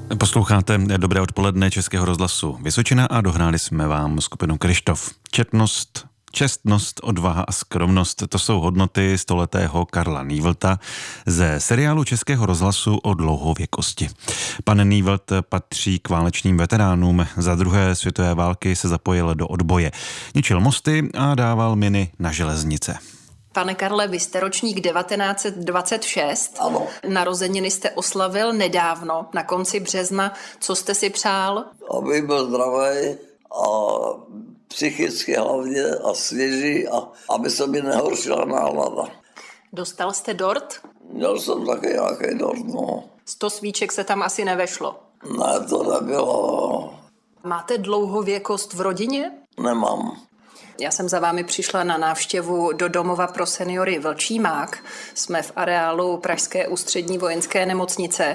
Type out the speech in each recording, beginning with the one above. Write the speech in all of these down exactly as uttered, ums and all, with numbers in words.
Posloucháte Dobré odpoledne Českého rozhlasu Vysočina a dohráli jsme vám skupinu Kryštof. Četnost, čestnost, odvaha a skromnost, to jsou hodnoty stoletého Karla Nývlta ze seriálu Českého rozhlasu o dlouhověkosti. Pan Nývlt patří k válečným veteránům. Za druhé světové války se zapojil do odboje. Ničil mosty a dával miny na železnice. Pane Karle, vy jste ročník devatenáct set dvacet šest. Ano. Narozeniny jste oslavil nedávno, na konci března. Co jste si přál? Abych byl zdravý a psychicky hlavně a svěží a aby se mi nehoršila nálada. Dostal jste dort? Měl jsem taky nějaký dort, no. Sto svíček se tam asi nevešlo. Ne, to nebylo. Máte dlouhověkost v rodině? Nemám. Já jsem za vámi přišla na návštěvu do domova pro seniory Vlčí mák. Jsme v areálu Pražské ústřední vojenské nemocnice.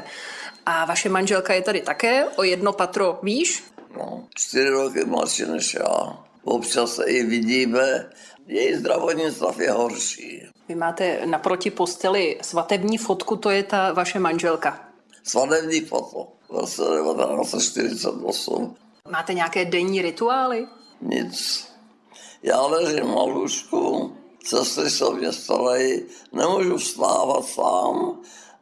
A vaše manželka je tady také, o jedno patro výš? No, čtyři roky mladší než já. Občas se i vidíme, její zdravotní stav je horší. Vy máte naproti posteli svatební fotku, to je ta vaše manželka. Svatební foto. V roce devatenáct set čtyřicet osm. Máte nějaké denní rituály? Nic. Já ležím na lůžku, sestry se mě starají, nemůžu vstávat sám,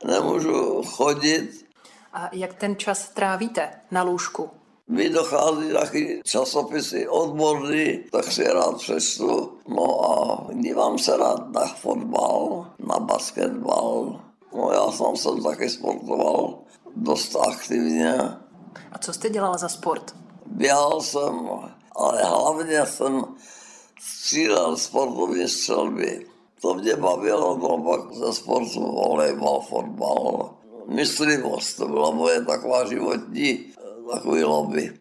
nemůžu chodit. A jak ten čas trávíte na lůžku? Mi dochází taky časopisy odborný, tak si rád přečtu. No a dívám se rád na fotbal, na basketbal. No já sám jsem taky sportoval dost aktivně. A co jste dělal za sport? Běhal jsem, ale hlavně jsem střílel sportovní střelby. To mě bavilo, no pak ze sportu volejbal, fotbal. Myslivost, to byla moje taková životní takový lobby.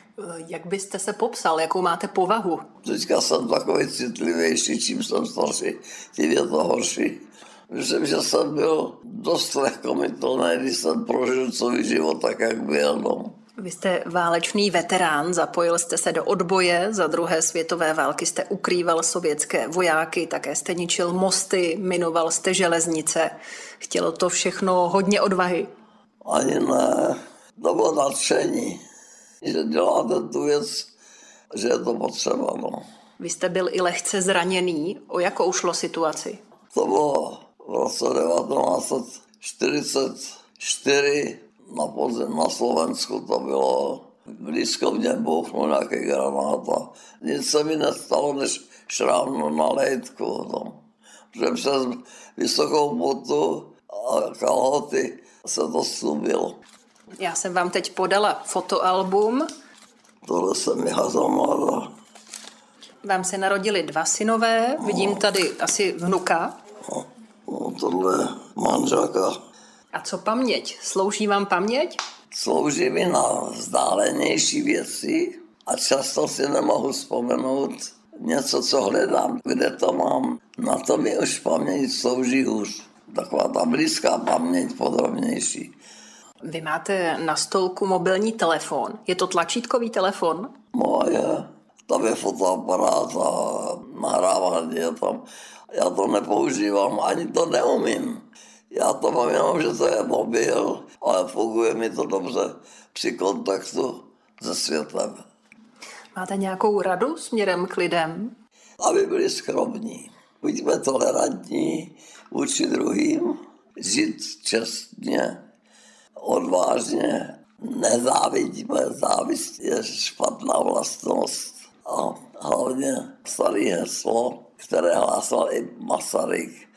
Jak byste se popsal, jakou máte povahu? Teďka jsem takový citlivější, čím jsem starší, tím je to horší. Myslím, že jsem byl dost lehkomyslný, když jsem prožil celý život tak, jak byl. No. Vy jste válečný veterán, zapojil jste se do odboje, za druhé světové války jste ukrýval sovětské vojáky, také jste ničil mosty, minoval jste železnice. Chtělo to všechno hodně odvahy? Ani ne, to bylo nadšení, že děláte tu věc, že je to potřeba. No. Vy jste byl i lehce zraněný, o jakou šlo situaci? To bylo v roce devatenáct set čtyřicet čtyři. Na podzim na Slovensku to bylo, blízko mě bouchnul nějaký granát a nic se mi nestalo, než šrám na lejtku. No. Protože přes vysokou botu a kalhoty se to slubilo. Já jsem vám teď podala fotoalbum. Tohle se mi hazal mladá. Vám se narodili dva synové, no. Vidím tady asi vnuka. No, no tohle je manželka. A co paměť? Slouží vám paměť? Slouží mi na vzdálenější věci a často si nemohu vzpomenout něco, co hledám, kde to mám. Na to mi už paměť slouží hůř. Taková ta blízká paměť, podrobnější. Vy máte na stolku mobilní telefon. Je to tlačítkový telefon? Moje. Tam je fotoaparát a nahrávání je tam. Já to nepoužívám, ani to neumím. Já to mám jenom, že to je mobil, ale funguje mi to dobře při kontaktu se světem. Máte nějakou radu směrem k lidem? Aby byli skromní. Buďme tolerantní vůči druhým, žít čestně, odvážně, nezávidíme, závist je špatná vlastnost. A hlavně staré heslo, které hlásal i Masaryk,